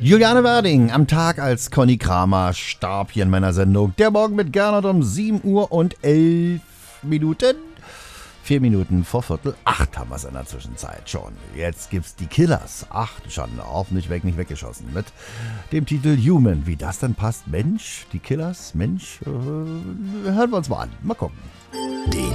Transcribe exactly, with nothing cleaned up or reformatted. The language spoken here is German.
Juliane Werding am Tag, als Conny Kramer starb, hier in meiner Sendung. Der Morgen mit Gernot um sieben Uhr und elf Minuten. Vier Minuten vor Viertel acht haben wir es in der Zwischenzeit schon. Jetzt gibt's die Killers. Ach du Schande, auf, nicht weg, nicht weggeschossen. Mit dem Titel Human. Wie das denn passt? Mensch, die Killers, Mensch, äh, hören wir uns mal an. Mal gucken. Die